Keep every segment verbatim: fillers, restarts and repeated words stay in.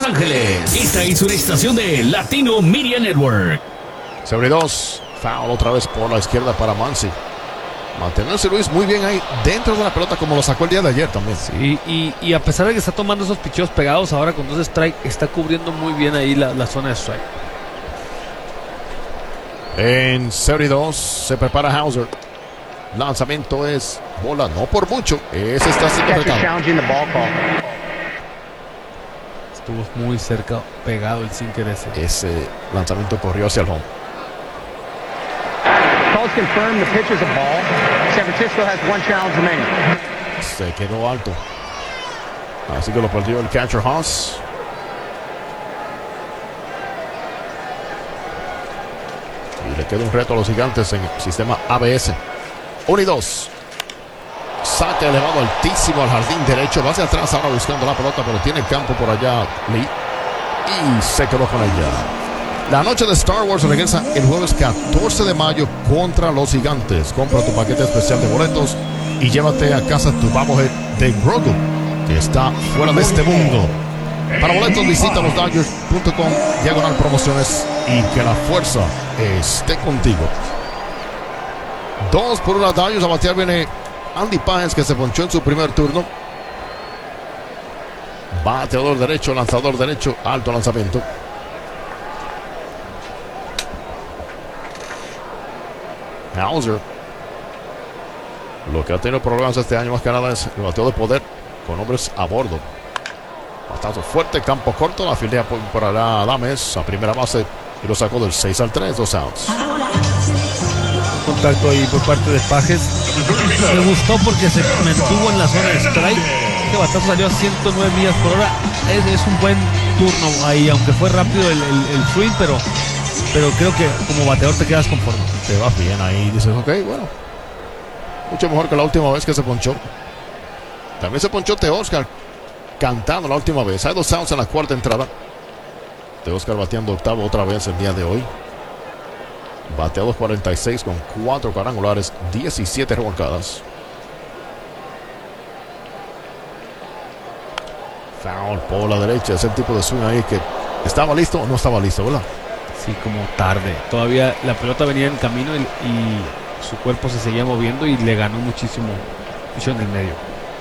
Ángeles. Esta es una estación de Latino Media Network. Sobre dos, foul otra vez por la izquierda para Muncy. Mantenerse Luis muy bien ahí dentro de la pelota como lo sacó el día de ayer también. Sí, y, y a pesar de que está tomando esos picheos pegados, ahora con dos strike está cubriendo muy bien ahí la, la zona de strike. En serie dos se prepara Hauser. Lanzamiento es bola, no por mucho. Ese está siendo retado. Estuvo muy cerca, pegado el sinker ese. Ese lanzamiento corrió hacia el home. Calls confirm the pitch is a ball. San Francisco has one challenge remaining. Se quedó alto. Así que lo perdió el catcher Haas. Y le queda un reto a los Gigantes en el sistema A B S. uno y dos. Saque elevado altísimo al jardín derecho. Va hacia atrás ahora buscando la pelota, pero tiene el campo por allá Lee. Y se quedó con ella. La noche de Star Wars regresa el jueves catorce de mayo contra los Gigantes. Compra tu paquete especial de boletos y llévate a casa tu bobblehead de Grogu, que está fuera de este mundo. Para boletos visita los Dodgers punto com, diagonal promociones, y que la fuerza esté contigo. Dos por una Dodgers. A batear viene Andy Páez, que se ponchó en su primer turno. Bateador derecho, lanzador derecho, alto lanzamiento. Hauser, lo que ha tenido problemas este año más que nada es el bateo de poder con hombres a bordo. Batazo fuerte, campo corto, la fildea por, por allá Adames a primera base y lo sacó del seis al tres, dos outs. Contacto ahí por parte de Pajes. Me gustó porque se mantuvo en la zona de strike. Este batazo salió a ciento nueve millas por hora. Es, es un buen turno ahí, aunque fue rápido el, el, el swing, pero pero creo que como bateador te quedas conforme. Te vas bien ahí, dices, ok, bueno, mucho mejor que la última vez que se ponchó. También se ponchó Teoscar cantando la última vez. Hay dos outs en la cuarta entrada. Teoscar bateando octavo otra vez el día de hoy. Bateados cuarenta y seis con cuatro cuadrangulares, diecisiete remolcadas. Foul por la derecha. Ese tipo de swing ahí que estaba listo o no estaba listo, ¿verdad? Sí, como tarde. Todavía la pelota venía en camino y, y su cuerpo se seguía moviendo y le ganó muchísimo picho en el medio.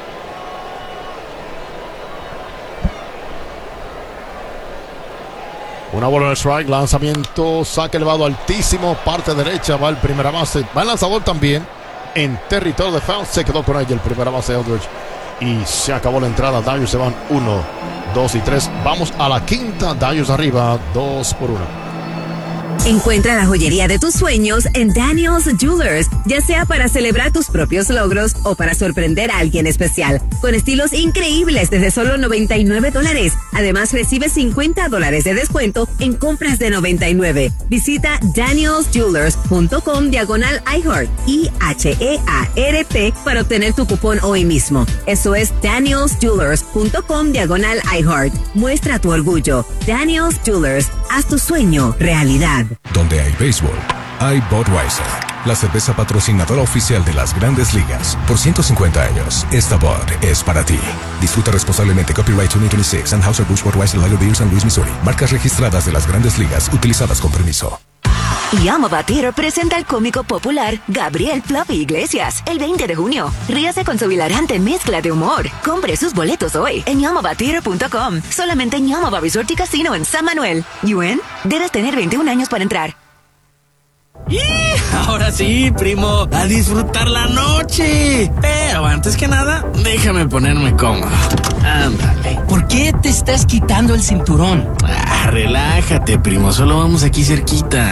Una bola en el strike, lanzamiento, saque elevado altísimo, parte derecha, va el primera base, va el lanzador también en territorio de foul, se quedó con ella el primera base Eldridge y se acabó la entrada. Dodgers se van uno, dos y tres. Vamos a la quinta, Dodgers arriba, dos por uno. Encuentra la joyería de tus sueños en Daniel's Jewelers, ya sea para celebrar tus propios logros o para sorprender a alguien especial, con estilos increíbles desde solo noventa y nueve dólares. Además, recibe cincuenta dólares de descuento en compras de noventa y nueve. Visita daniels jewelers punto com diagonal iHeart, I H E A R T, para obtener tu cupón hoy mismo. Eso es daniels jewelers punto com diagonal iHeart. Muestra tu orgullo. Daniel's Jewelers, haz tu sueño realidad. Donde hay béisbol, hay Budweiser, la cerveza patrocinadora oficial de las Grandes Ligas. Por ciento cincuenta años, esta Bud es para ti. Disfruta responsablemente. Copyright veinte veintiséis, Anheuser-Busch Budweiser Lager Beer, San Luis, Missouri. Marcas registradas de las Grandes Ligas, utilizadas con permiso. Yamaba Theater presenta al cómico popular Gabriel Fluffy Iglesias el veinte de junio. Ríase con su hilarante mezcla de humor. Compre sus boletos hoy en yamaba theater punto com. Solamente en Yamaba Resort y Casino en San Manuel. ¿Yuen? Debes tener veintiún años para entrar. ¡Y! Ahora sí, primo, a disfrutar la noche. Pero antes que nada, déjame ponerme cómodo. Ándale. ¿Por qué te estás quitando el cinturón? Ah, relájate, primo, solo vamos aquí cerquita.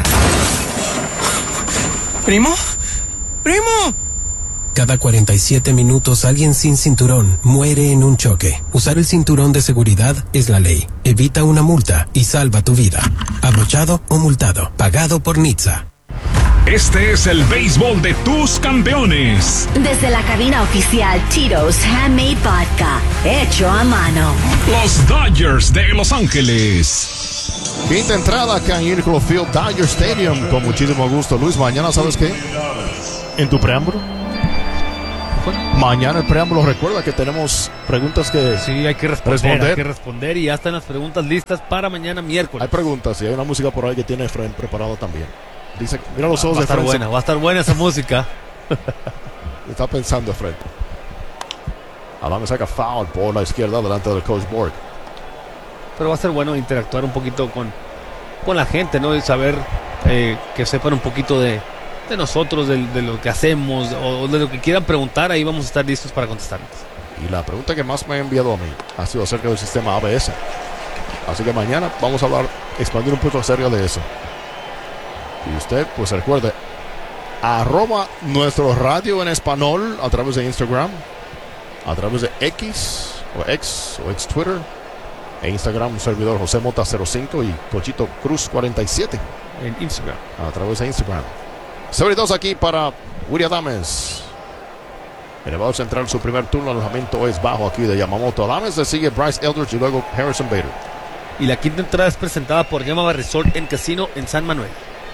¿Primo? ¡Primo! Cada cuarenta y siete minutos alguien sin cinturón muere en un choque. Usar el cinturón de seguridad es la ley. Evita una multa y salva tu vida. Abrochado o multado. Pagado por N H T S A. Este es el béisbol de tus campeones. Desde la cabina oficial Tito's Handmade Vodka, hecho a mano. Los Dodgers de Los Ángeles. Quinta entrada acá en Uniqlo Field, Dodger Stadium. Con muchísimo gusto, Luis. Mañana, ¿sabes qué? En tu preámbulo miércoles. Mañana el preámbulo, recuerda que tenemos preguntas que Sí, hay que responder, responder. hay que responder y ya están las preguntas listas para mañana miércoles. Hay preguntas y hay una música por ahí que tiene Efraín preparado también. Dice, mira los ojos Va a de estar Efraín. buena, va a estar buena esa música. Está pensando Efraín. Adame saca foul por la izquierda delante del coach Borg. Pero va a ser bueno interactuar un poquito con, con la gente, ¿no? Y saber eh, que sepan un poquito de, de nosotros, de, de lo que hacemos o de lo que quieran preguntar. Ahí vamos a estar listos para contestarles. Y la pregunta que más me ha enviado a mí ha sido acerca del sistema A B S. Así que mañana vamos a hablar, expandir un poco acerca de eso. Y usted, pues recuerde, arroba nuestro radio en español a través de Instagram, a través de X o X o X Twitter, e Instagram un servidor José Mota cero cinco y Cochito Cruz cuarenta y siete en Instagram. A través de Instagram. Sobre dos aquí para Willy Adames. Elevado central, su primer turno, el lanzamiento es bajo aquí de Yamamoto. Adames le sigue Bryce Eldridge y luego Harrison Bader. Y la quinta entrada es presentada por Yamava Resort en Casino en San Manuel.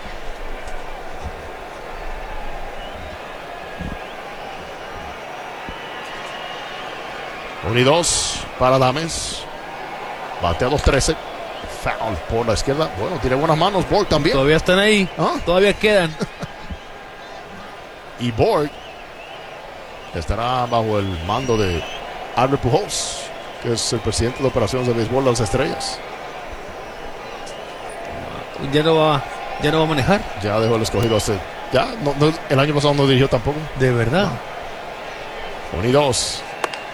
uno y dos para Adames. Batea dos trece. Foul por la izquierda. Bueno, tiene buenas manos Borg también. Todavía están ahí. ¿Ah? Todavía quedan. Y Borg estará bajo el mando de Albert Pujols, que es el presidente de operaciones de béisbol de las Estrellas. Ya no va, ya no va a manejar. Ya dejó el escogido hace. Ya, no, no, el año pasado no dirigió tampoco. De verdad. uno y dos.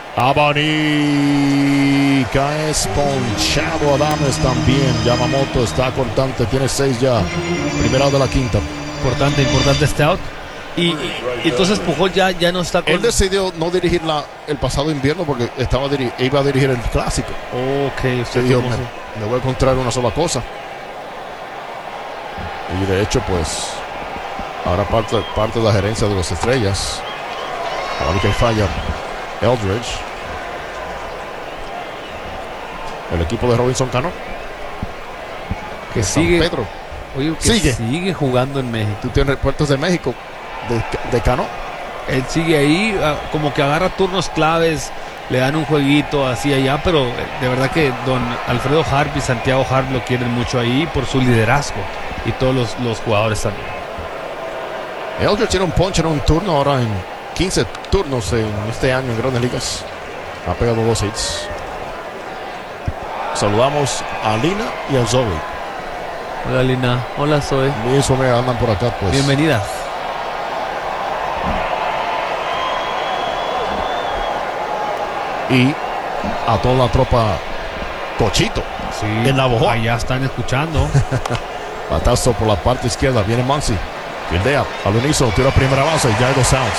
Abanica es ponchado. Adames también. Yamamoto está cortante. Tiene seis ya. Primera de la quinta. Importante, importante este out. Y, y, y entonces Pujol ya, ya no está con... Él decidió no dirigir la, el pasado invierno porque estaba diri- iba a dirigir el clásico. Ok, usted dijo, dijo, me, me voy a encontrar una sola cosa. Y de hecho, pues, ahora parte, parte de la gerencia de las Estrellas. Abanica y falla Eldridge. El equipo de Robinson Cano. que San sigue, Pedro. oye, que Sigue. sigue jugando en México. Tú tienes reportes de México, de, de Cano. Él sigue ahí, ah, como que agarra turnos claves, le dan un jueguito así allá, pero eh, de verdad que don Alfredo Harp y Santiago Harp lo quieren mucho ahí por su liderazgo y todos los, los jugadores también. Eldridge tiene un punch en un turno ahora en quince turnos en este año en Grandes Ligas. Ha pegado dos hits. Saludamos a Lina y a Zoe. Hola Lina, hola Zoe. Y eso me andan por acá, pues. Bienvenidas. Y a toda la tropa Cochito. Sí, en la Bojoa. allá están escuchando. Batazo por la parte izquierda. Viene Muncy. Fildea al unísono. Tira primera base. Ya hay dos outs.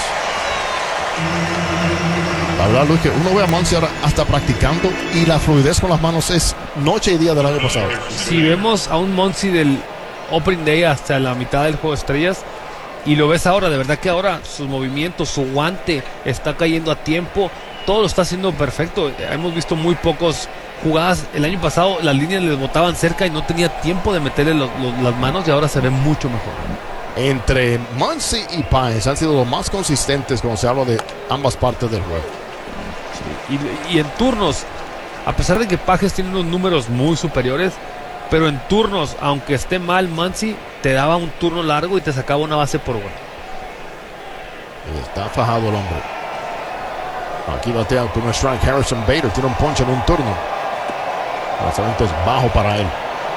La verdad, Luis, que uno ve a Muncy ahora hasta practicando y la fluidez con las manos es noche y día del año pasado. Si vemos a un Muncy del Opening Day hasta la mitad del juego de estrellas y lo ves ahora, de verdad que ahora sus movimientos, su guante está cayendo a tiempo, todo lo está haciendo perfecto. Hemos visto muy pocos jugadas. El año pasado las líneas les botaban cerca y no tenía tiempo de meterle los- los- las manos y ahora se ve mucho mejor. Entre Muncy y Páez han sido los más consistentes cuando se habla de ambas partes del juego. Y, y en turnos, a pesar de que Pajes tiene unos números muy superiores, pero en turnos, aunque esté mal Muncy, te daba un turno largo y te sacaba una base por gol. Está fajado el hombre. Aquí batea con un strike Harrison Bader. Tiene un punch en un turno. El lanzamiento es bajo para él.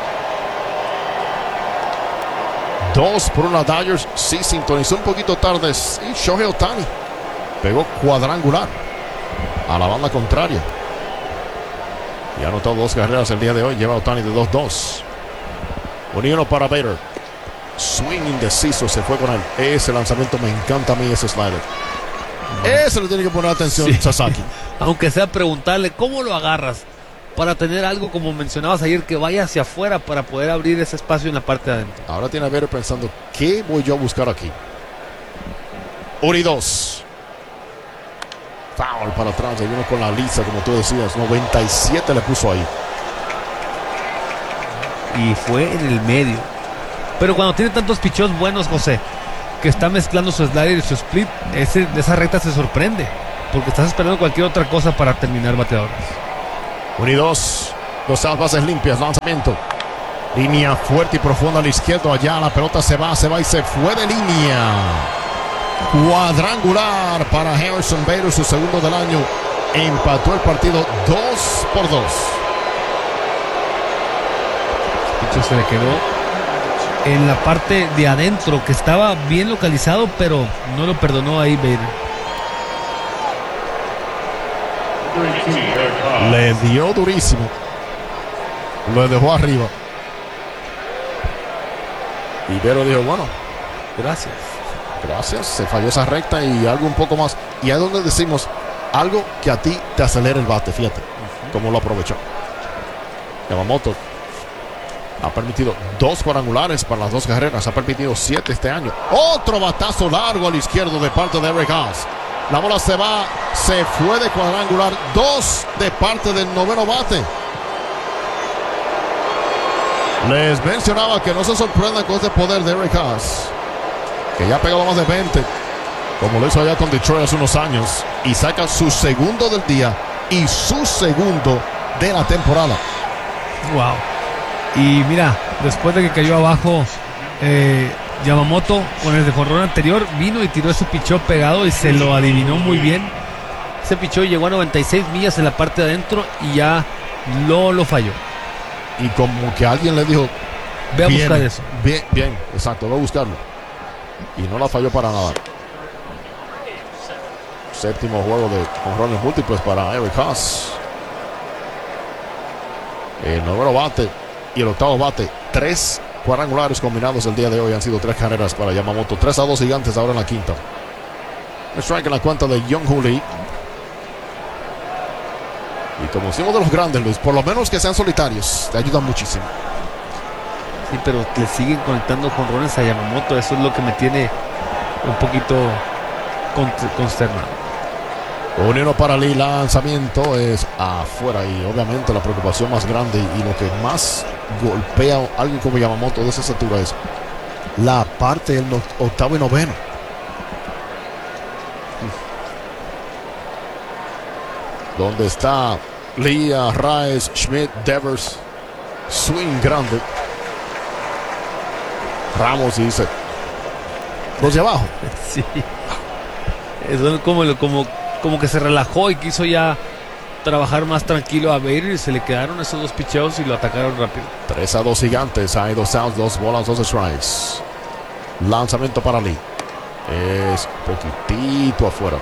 Dos por una Dodgers. Sí, sintonizó un poquito tarde. Sí, Shohei Ohtani pegó cuadrangular a la banda contraria. Y ha anotado dos carreras el día de hoy. Lleva Ohtani de dos dos. Un y uno para Bader. Swing indeciso. Se fue con él. Ese lanzamiento me encanta a mí, ese slider. Ese le tiene que poner atención Sí. Sasaki. Aunque sea preguntarle cómo lo agarras para tener algo como mencionabas ayer que vaya hacia afuera para poder abrir ese espacio en la parte de adentro. Ahora tiene a Bader pensando, ¿qué voy yo a buscar aquí? uno y dos. Foul para atrás. Hay uno con la lisa, como tú decías. noventa y siete le puso ahí. Y fue en el medio. Pero cuando tiene tantos picheos buenos, José, que está mezclando su slider y su split, ese, esa recta se sorprende, porque estás esperando cualquier otra cosa para terminar bateadores. uno y dos. Dos bases limpias. Lanzamiento. Línea fuerte y profunda a la izquierda. Allá la pelota se va, se va y se fue de línea. Cuadrangular para Harrison Bader, su segundo del año. Empató el partido dos por dos. Picho se le quedó en la parte de adentro, que estaba bien localizado, pero no lo perdonó ahí Bader. Le dio durísimo. Lo dejó arriba. Y Vero dijo, bueno, gracias. Gracias. Se falló esa recta y algo un poco más. Y ahí es donde decimos algo que a ti te acelera el bate. Fíjate uh-huh. cómo lo aprovechó. Yamamoto ha permitido dos cuadrangulares para las dos carreras. Ha permitido siete este año. Otro batazo largo al izquierdo de parte de Eric Haas. La bola se va, se fue de cuadrangular. Dos de parte del noveno bate. Les mencionaba que no se sorprendan con este poder de Eric Haas, que ya ha pegado más de veinte, como lo hizo allá con Detroit hace unos años, y saca su segundo del día y su segundo de la temporada. Wow. Y mira, después de que cayó abajo eh, Yamamoto con el de jonrón anterior, vino y tiró ese pichó pegado y se lo adivinó muy bien. Ese pichó llegó a noventa y seis millas en la parte de adentro y ya no lo falló. Y como que alguien le dijo, ve a bien, buscar eso. Bien, bien, exacto, ve a buscarlo. Y no la falló para nada. Séptimo juego de jonrones múltiples para Eric Haas. El noveno bate y el octavo bate. Tres cuadrangulares combinados el día de hoy. Han sido tres carreras para Yamamoto. Tres a dos Gigantes ahora en la quinta. El strike en la cuenta de Young-Hoo Lee. Y como decimos de los grandes, Luis, por lo menos que sean solitarios, te ayudan muchísimo. Sí, pero le siguen conectando jonrones a Yamamoto. Eso es lo que me tiene un poquito consternado. Un uno para Lee, lanzamiento es afuera. Y obviamente la preocupación más grande y lo que más golpea a alguien como Yamamoto de esa estatura es la parte del octavo y noveno. Donde está Lee, Arraez, Schmidt, Devers, swing grande. Ramos y dice, los de abajo. Sí. Eso es como, como, como que se relajó y quiso ya trabajar más tranquilo a Bader y se le quedaron esos dos picheos y lo atacaron rápido. tres a dos Gigantes, hay dos outs, dos bolas, dos strikes. Lanzamiento para Lee. Es poquitito afuera.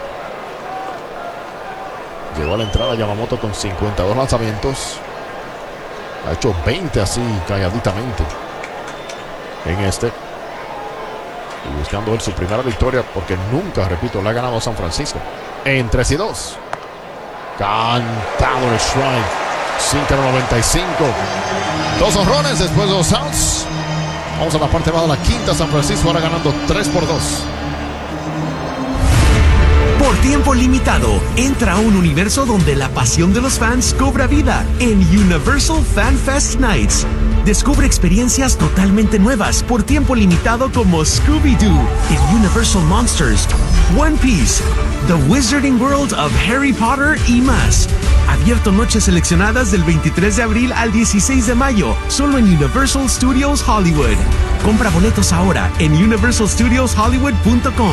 Llegó a la entrada Yamamoto con cincuenta y dos lanzamientos. Ha hecho veinte así calladitamente en este. Y buscando él su primera victoria, porque nunca, repito, le ha ganado a San Francisco. En tres y dos. Cantado el strike. cinco noventa y cinco. Dos honrones después de dos outs. Vamos a la parte baja de la quinta. San Francisco ahora ganando tres por dos. Por tiempo limitado, entra a un universo donde la pasión de los fans cobra vida en Universal Fan Fest Nights. Descubre experiencias totalmente nuevas por tiempo limitado como Scooby-Doo en Universal Monsters, One Piece, The Wizarding World of Harry Potter y más. Abierto noches seleccionadas del veintitrés de abril al dieciséis de mayo, solo en Universal Studios Hollywood. Compra boletos ahora en universal studios hollywood punto com.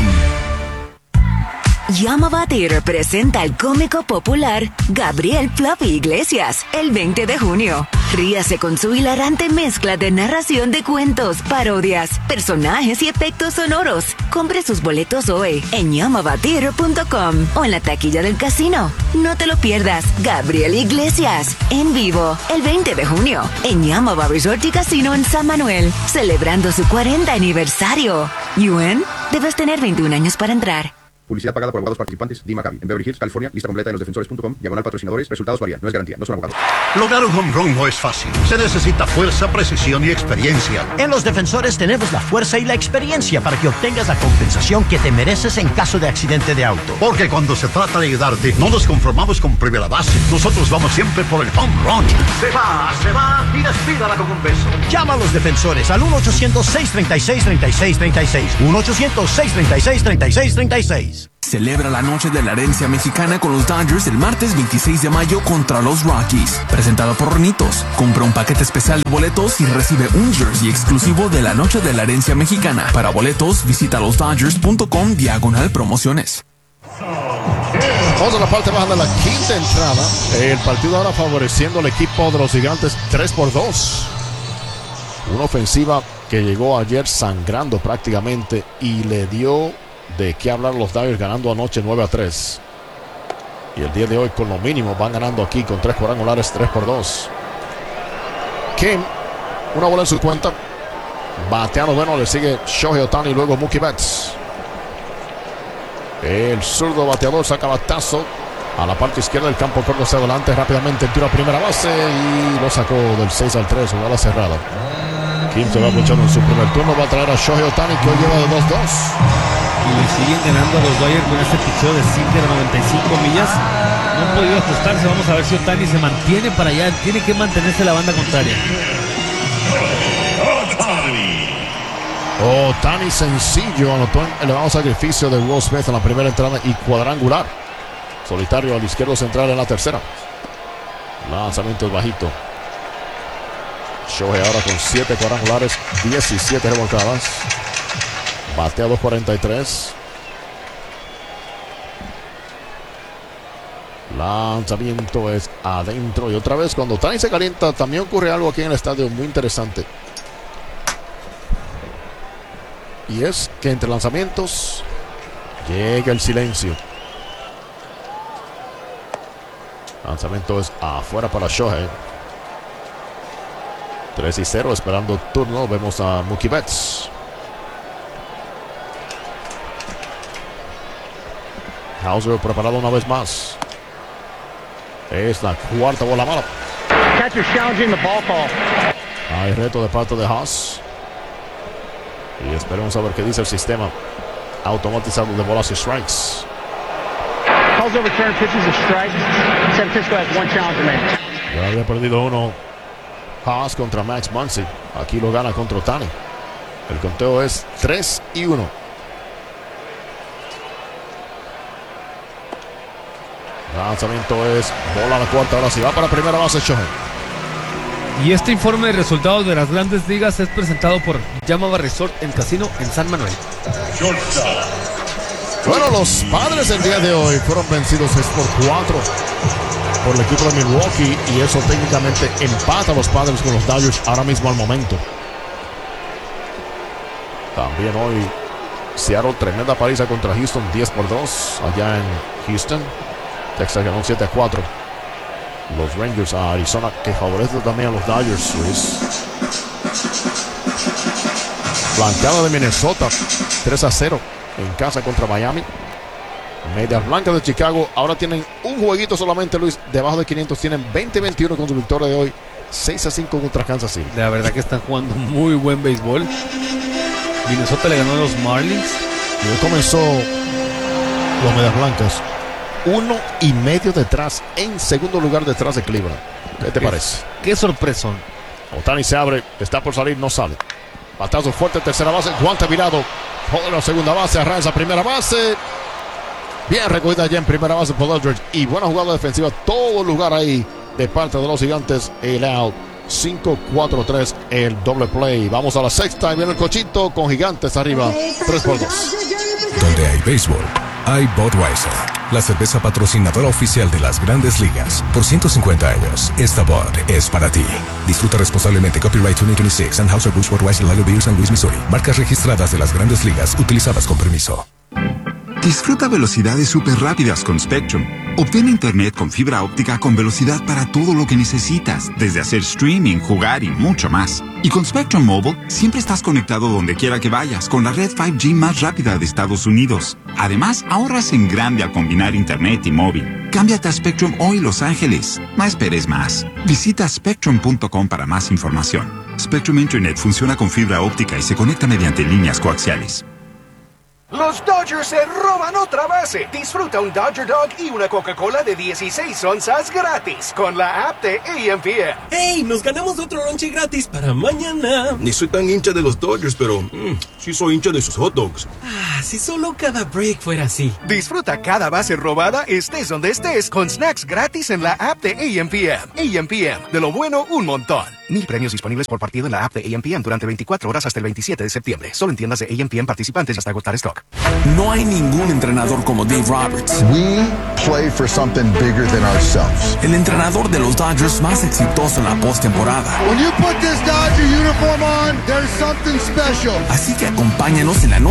Llama Batir presenta al cómico popular Gabriel Fluffy Iglesias el veinte de junio. Ríase con su hilarante mezcla de narración de cuentos, parodias, personajes y efectos sonoros. Compre sus boletos hoy en llama batir punto com o en la taquilla del casino. No te lo pierdas. Gabriel Iglesias en vivo el veinte de junio en Yamava Resort y Casino en San Manuel, celebrando su cuarenta aniversario. ¿Y U N? Debes tener veintiún años para entrar. Publicidad pagada por abogados participantes. D. Maccabi. En Beverly Hills, California. Lista completa en los defensores punto com. Diagonal patrocinadores. Resultados varían. No es garantía. No son abogados. Lograr un home run no es fácil. Se necesita fuerza, precisión y experiencia. En Los Defensores tenemos la fuerza y la experiencia para que obtengas la compensación que te mereces en caso de accidente de auto. Porque cuando se trata de ayudarte, no nos conformamos con primera base. Nosotros vamos siempre por el home run. Se va, se va y despídala con un beso. Llama a Los Defensores al uno ochocientos, seis treinta y seis, treinta y seis treinta y seis. uno ochocientos, seis treinta y seis, treinta y seis treinta y seis. Celebra la noche de la herencia mexicana con los Dodgers el martes veintiséis de mayo contra los Rockies. Presentado por Ronitos. Compra un paquete especial de boletos y recibe un jersey exclusivo de la noche de la herencia mexicana. Para boletos, visita los dodgers punto com diagonal promociones. Vamos a la parte baja de la quinta entrada. El partido ahora favoreciendo al equipo de los Gigantes tres por dos. Una ofensiva que llegó ayer sangrando prácticamente y le dio de qué hablar los Dodgers, ganando anoche nueve a tres. Y el día de hoy con lo mínimo van ganando aquí con tres cuadrangulares, tres por dos. Kim, una bola en su cuenta. Bateando bueno, le sigue Shohei Ohtani y luego Mookie Betts. El zurdo bateador saca batazo a la parte izquierda del campo, corto hacia adelante rápidamente, el tiro a primera base y lo sacó del seis al tres, jugada cerrada. Kim se va apuchando en su primer turno, va a traer a Shohei Ohtani que hoy lleva de dos dos. Y le siguen ganando a los Dodgers con este picheo de Sinker a noventa y cinco millas. No han podido ajustarse, vamos a ver si Ohtani se mantiene para allá, tiene que mantenerse la banda contraria. Ohtani sencillo, anotó en elevado sacrificio de Will Smith en la primera entrada y cuadrangular. Solitario al izquierdo central en la tercera. Lanzamiento bajito. Shohei ahora con siete cuadrangulares, diecisiete revolcadas. Batea dos cuarenta y tres. Lanzamiento es adentro. Y otra vez cuando Ohtani se calienta también ocurre algo aquí en el estadio muy interesante. Y es que entre lanzamientos llega el silencio. Lanzamiento es afuera para Shohei. tres y cero esperando turno. Vemos a Mookie Betts. Hauser preparado una vez más. Es la cuarta bola mala. Catcher challenging the ball call. Hay reto de parte de Haas. Y esperemos a ver qué dice el sistema automatizado de bolas y strikes. Calls overturned pitches a strike. San Francisco has one challenge remaining. Ya había perdido uno Haas contra Max Muncy. Aquí lo gana contra Ohtani. El conteo es tres y uno. Lanzamiento es bola a la cuarta. Ahora sí va para primera base Shohei. Y este informe de resultados de las grandes ligas es presentado por Yamava Resort en Casino en San Manuel. Bueno, los Padres el día de hoy fueron vencidos seis por cuatro por el equipo de Milwaukee y eso técnicamente empata a los Padres con los Dodgers ahora mismo al momento. También hoy Seattle tremenda paliza contra Houston, diez por dos allá en Houston. Texas ganó siete a cuatro. Los Rangers a Arizona, que favorece también a los Dodgers. Luis. Blanqueada de Minnesota, tres a cero en casa contra Miami. Medias Blancas de Chicago ahora tienen un jueguito solamente, Luis, debajo de quinientos. Tienen veinte veintiuno con su victoria de hoy, seis a cinco contra Kansas City. La verdad que están jugando muy buen béisbol. Minnesota le ganó a los Marlins. Y hoy comenzó los Medias Blancas uno y medio detrás, en segundo lugar detrás de Cleveland. ¿Qué te qué, parece? Qué sorpresa. Ohtani se abre, está por salir, no sale. Batazo fuerte, tercera base, guante virado. Joder, la segunda base, arranca primera base. Bien recogida ya en primera base por Aldridge. Y buena jugada defensiva, todo lugar ahí de parte de los Gigantes. El out, cinco cuatro tres, el doble play. Vamos a la sexta y viene el cochito con Gigantes arriba, tres por dos. Donde hay béisbol, hay Budweiser, la cerveza patrocinadora oficial de las Grandes Ligas. Por ciento cincuenta años, esta Bud es para ti. Disfruta responsablemente. Copyright dos mil veintiséis. Anheuser-Busch Budweiser Lager Beer San Luis, Missouri. Marcas registradas de las Grandes Ligas utilizadas con permiso. Disfruta velocidades súper rápidas con Spectrum. Obtén internet con fibra óptica con velocidad para todo lo que necesitas, desde hacer streaming, jugar y mucho más. Y con Spectrum Mobile, siempre estás conectado donde quiera que vayas, con la red cinco G más rápida de Estados Unidos. Además, ahorras en grande al combinar internet y móvil. Cámbiate a Spectrum hoy, Los Ángeles. No esperes más. Visita spectrum punto com para más información. Spectrum Internet funciona con fibra óptica y se conecta mediante líneas coaxiales. Los Dodgers se roban otra base. Disfruta un Dodger Dog y una Coca-Cola de dieciséis onzas gratis con la app de A M P M. ¡Hey! Nos ganamos otro lonche gratis para mañana. Ni soy tan hincha de los Dodgers, pero mmm, sí soy hincha de sus hot dogs. Ah, si solo cada break fuera así. Disfruta cada base robada, estés donde estés, con snacks gratis en la app de A M P M. A M P M, de lo bueno, un montón. Mil premios disponibles por partido en la app de A M P M durante veinticuatro horas hasta el veintisiete de septiembre. Solo en tiendas de A M P M participantes hasta agotar stock. No hay ningún entrenador como Dave Roberts. We play for something bigger than ourselves. El entrenador de los Dodgers más exitoso en la postemporada. When you put this Dodger uniform on, there's something special. Así que acompáñanos en la noche